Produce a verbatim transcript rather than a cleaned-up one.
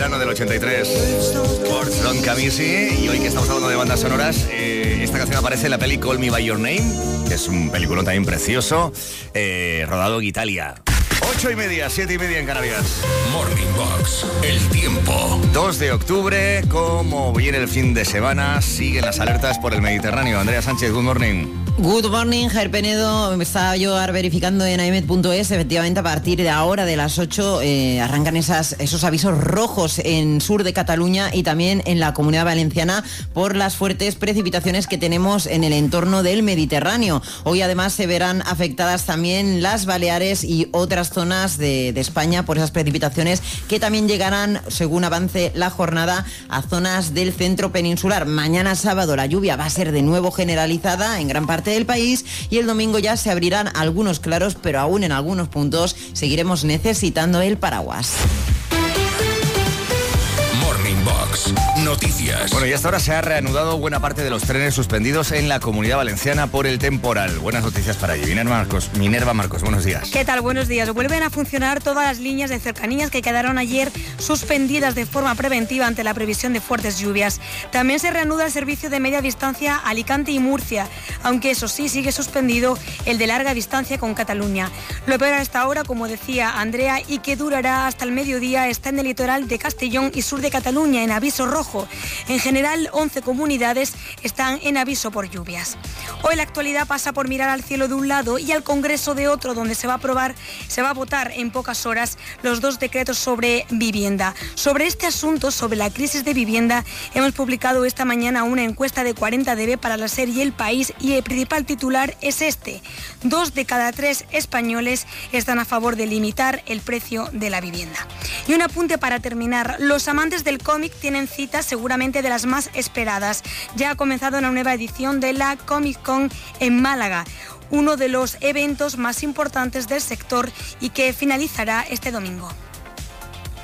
verano del ochenta y tres por John Camisi. Y hoy que estamos hablando de bandas sonoras, eh, esta canción aparece en la peli Call Me By Your Name, que es un peliculón también precioso, eh, rodado en Italia. Ocho y media, siete y media en Canarias. Morning Box, el tiempo. dos de octubre, como viene el fin de semana, siguen las alertas por el Mediterráneo. Andrea Sánchez, good morning. Good morning, Jair Penedo. Estaba yo verificando en aemet punto es. Efectivamente, a partir de ahora, de las ocho, eh, arrancan esas, esos avisos rojos en sur de Cataluña y también en la Comunidad Valenciana por las fuertes precipitaciones que tenemos en el entorno del Mediterráneo. Hoy, además, se verán afectadas también las Baleares y otras zonas de, de España por esas precipitaciones que también llegarán, según avance la jornada, a zonas del centro peninsular. Mañana sábado la lluvia va a ser de nuevo generalizada en gran parte del país y el domingo ya se abrirán algunos claros, pero aún en algunos puntos seguiremos necesitando el paraguas. Morning Box, noticias. Bueno, y hasta ahora se ha reanudado buena parte de los trenes suspendidos en la Comunidad Valenciana por el temporal. Buenas noticias para allí. Minerva Marcos, Minerva Marcos, buenos días. ¿Qué tal? Buenos días. Vuelven a funcionar todas las líneas de cercanías que quedaron ayer suspendidas de forma preventiva ante la previsión de fuertes lluvias. También se reanuda el servicio de media distancia Alicante y Murcia, aunque eso sí sigue suspendido el de larga distancia con Cataluña. Lo peor hasta ahora, como decía Andrea, y que durará hasta el mediodía, está en el litoral de Castellón y sur de Cataluña, en aviso rojo. En general, once comunidades están en aviso por lluvias. Hoy la actualidad pasa por mirar al cielo de un lado y al Congreso de otro, donde se va a aprobar, se va a votar en pocas horas los dos decretos sobre vivienda. Sobre este asunto, sobre la crisis de vivienda, hemos publicado esta mañana una encuesta de cuarenta D B para la serie El País y el principal titular es este: dos de cada tres españoles están a favor de limitar el precio de la vivienda. Y un apunte para terminar: los amantes del cómic tienen citas seguramente de las más esperadas. Ya ha comenzado una nueva edición de la Comic Con en Málaga, uno de los eventos más importantes del sector y que finalizará este domingo.